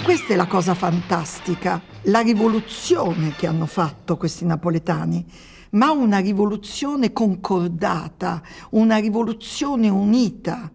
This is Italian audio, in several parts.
Questa è la cosa fantastica, la rivoluzione che hanno fatto questi napoletani, ma una rivoluzione concordata, una rivoluzione unita.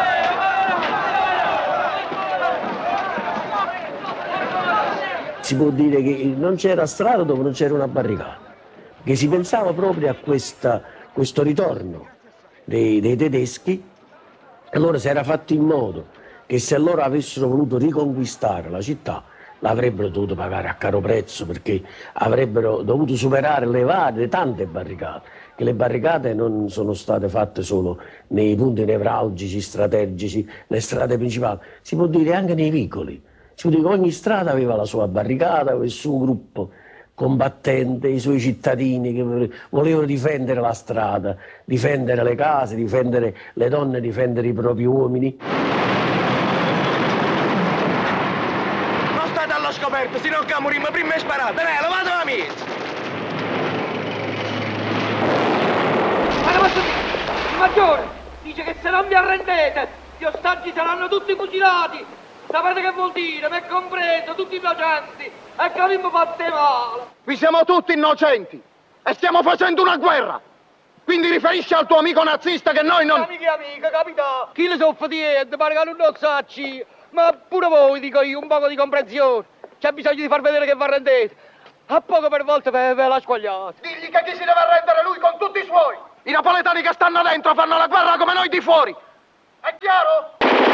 Si può dire che non c'era strada dove non c'era una barricata, che si pensava proprio a questo ritorno dei tedeschi. Allora si era fatto in modo che se loro avessero voluto riconquistare la città l'avrebbero dovuto pagare a caro prezzo, perché avrebbero dovuto superare le tante barricate, che le barricate non sono state fatte solo nei punti nevralgici, strategici, le strade principali, si può dire anche nei vicoli. Si può dire che ogni strada aveva la sua barricata, aveva il suo gruppo combattente, i suoi cittadini che volevano difendere la strada, difendere le case, difendere le donne, difendere i propri uomini. Non state allo scoperto, se non camuriamo prima e sparate, levate la mia! Il maggiore dice che se non vi arrendete, gli ostaggi saranno tutti fucilati! Sapete che vuol dire? Me compreso, tutti innocenti, e che abbiamo fatto male. Qui siamo tutti innocenti e stiamo facendo una guerra. Quindi riferisci al tuo amico nazista che noi non... Amica, capitano. Chi le soffre di niente, pare che non lo sacci. Ma pure voi, dico io, un poco di comprensione. C'è bisogno di far vedere che vi arrendete. A poco per volta ve la squagliate. Digli che chi si deve arrendere lui con tutti i suoi. I napoletani che stanno dentro fanno la guerra come noi di fuori. È chiaro?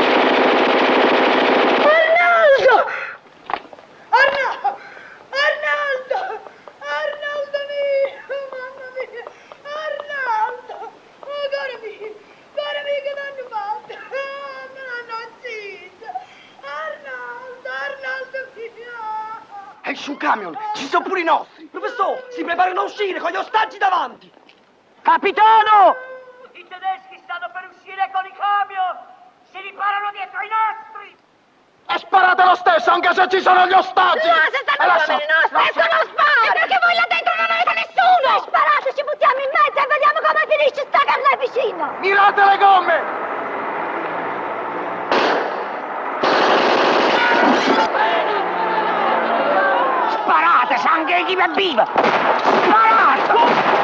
Arnaldo mio, mamma mia, Arnaldo, oh cara mia che t'hanno fatto, me l'hanno ucciso, Arnaldo mio. È sul camion, ci sono pure i nostri. Professore, si preparano a uscire con gli ostaggi davanti. Capitano! I tedeschi stanno per uscire con i camion, si riparano dietro i nostri. E sparate lo stesso, anche se ci sono gli ostaggi! No, se stanno uomini nostri, non spara! E perché voi là dentro non avete nessuno! E sparate, ci buttiamo in mezzo e vediamo come finisce sta carne vicino! Mirate le gomme! Sparate, sangue chi è viva! Sparate!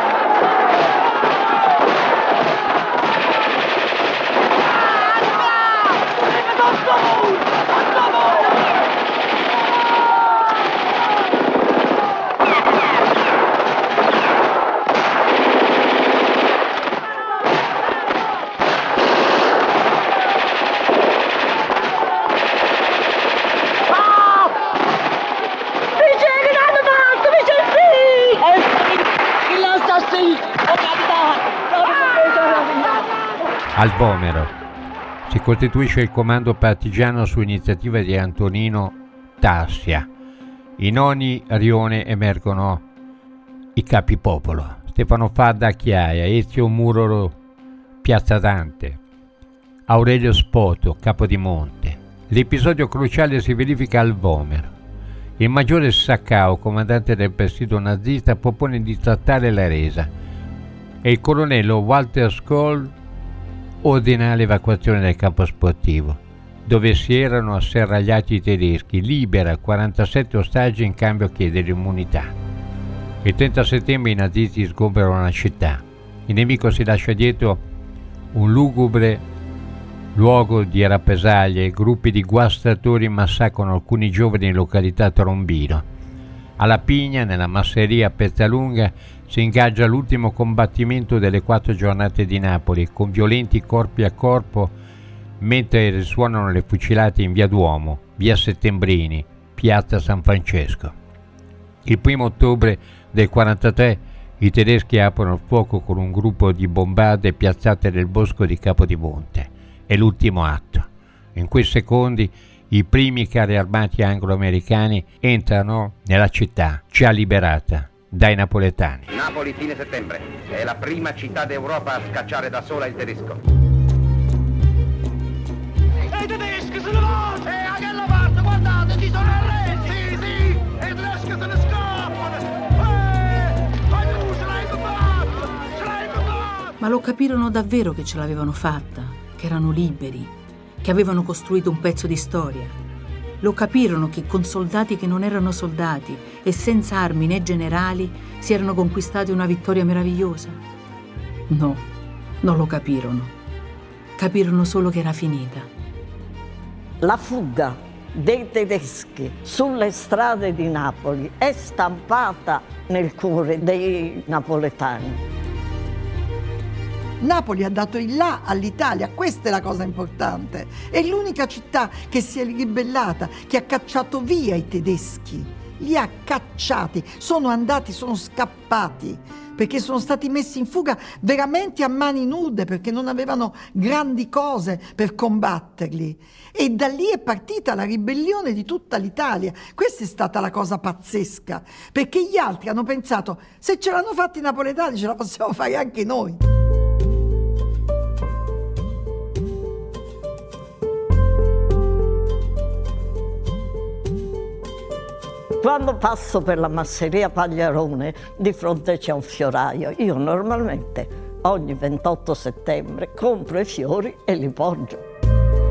Al Vomero si costituisce il comando partigiano su iniziativa di Antonino Tassia. In ogni rione emergono i capipopolo: Stefano Fadda a Chiaia, Ezio Murolo Piazza Dante, Aurelio Spoto Capodimonte. L'episodio cruciale si verifica al Vomero. Il maggiore Saccao, comandante del presidio nazista, propone di trattare la resa e il colonnello Walter Scholl ordina l'evacuazione del campo sportivo, dove si erano asserragliati i tedeschi, libera 47 ostaggi in cambio chiede l'immunità. Il 30 settembre i nazisti sgomberano la città. Il nemico si lascia dietro un lugubre luogo di rappresaglie, gruppi di guastatori massacrano alcuni giovani in località Trombino. Alla Pigna, nella masseria Pezzalunga, si ingaggia l'ultimo combattimento delle 4 giornate di Napoli, con violenti corpi a corpo, mentre risuonano le fucilate in via Duomo, via Settembrini, piazza San Francesco. Il 1 ottobre del 43 i tedeschi aprono il fuoco con un gruppo di bombarde piazzate nel bosco di Capodimonte. È l'ultimo atto. In quei secondi i primi carri armati anglo-americani entrano nella città, già liberata dai napoletani. Napoli, fine settembre. È la prima città d'Europa a scacciare da sola il tedesco. E i tedeschi se ne vanno! E a quella parte, guardate, si sono arresi! Sì, sì! E i tedeschi se ne scappano! Ce l'hai fatto! Ma lo capirono davvero che ce l'avevano fatta, che erano liberi, che avevano costruito un pezzo di storia. Lo capirono che con soldati che non erano soldati e senza armi né generali si erano conquistati una vittoria meravigliosa? No, non lo capirono. Capirono solo che era finita. La fuga dei tedeschi sulle strade di Napoli è stampata nel cuore dei napoletani. Napoli ha dato il là all'Italia, questa è la cosa importante. È l'unica città che si è ribellata, che ha cacciato via i tedeschi. Li ha cacciati, sono andati, sono scappati, perché sono stati messi in fuga veramente a mani nude, perché non avevano grandi cose per combatterli. E da lì è partita la ribellione di tutta l'Italia. Questa è stata la cosa pazzesca, perché gli altri hanno pensato, se ce l'hanno fatti i napoletani ce la possiamo fare anche noi. Quando passo per la masseria Pagliarone, di fronte c'è un fioraio. Io normalmente ogni 28 settembre compro i fiori e li poggio.